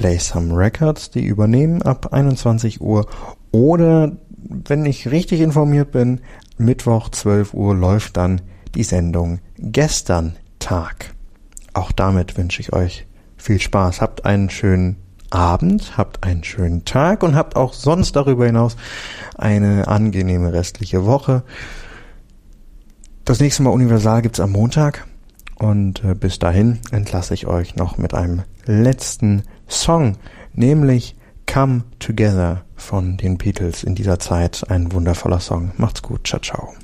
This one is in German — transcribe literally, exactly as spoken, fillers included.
Play Some Records, die übernehmen ab einundzwanzig Uhr. Oder, wenn ich richtig informiert bin, Mittwoch zwölf Uhr läuft dann die Sendung Gestern Tag. Auch damit wünsche ich euch viel Spaß. Habt einen schönen Abend, habt einen schönen Tag und habt auch sonst darüber hinaus eine angenehme restliche Woche. Das nächste Mal Universal gibt's am Montag und äh, bis dahin entlasse ich euch noch mit einem letzten Song, nämlich Come Together von den Beatles. In dieser Zeit ein wundervoller Song. Macht's gut, ciao, ciao.